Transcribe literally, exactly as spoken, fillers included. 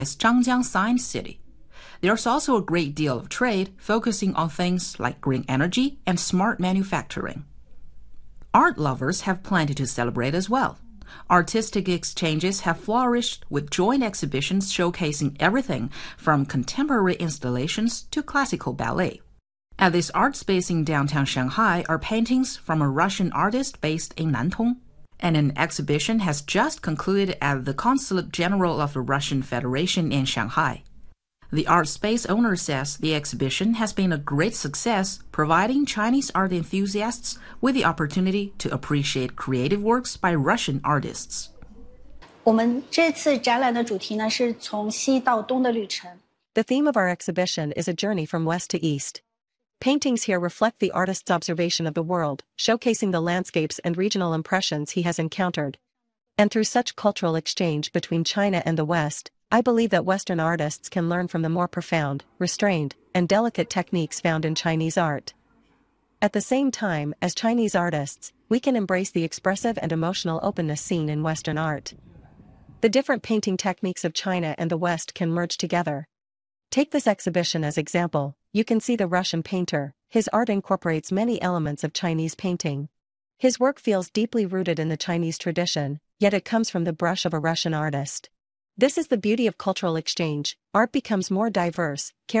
Zhangjiang Science City. There's also a great deal of trade focusing on things like green energy and smart manufacturing. Art lovers have plenty to celebrate as well. Artistic exchanges have flourished with joint exhibitions showcasing everything from contemporary installations to classical ballet. At this art space in downtown Shanghai are paintings from a Russian artist based in Nantong, and an exhibition has just concluded at the Consulate General of the Russian Federation in Shanghai. The art space owner says the exhibition has been a great success, providing Chinese art enthusiasts with the opportunity to appreciate creative works by Russian artists. 我们这次展览的主题呢是从西到东的旅程。 The theme of our exhibition is a journey from west to east. Paintings here reflect the artist's observation of the world, showcasing the landscapes and regional impressions he has encountered. And through such cultural exchange between China and the West, I believe that Western artists can learn from the more profound, restrained, and delicate techniques found in Chinese art. At the same time, as Chinese artists, we can embrace the expressive and emotional openness seen in Western art. The different painting techniques of China and the West can merge together. Take this exhibition as example. You can see the Russian painter. His art incorporates many elements of Chinese painting. His work feels deeply rooted in the Chinese tradition, yet it comes from the brush of a Russian artist. This is the beauty of cultural exchange. Art becomes more diverse,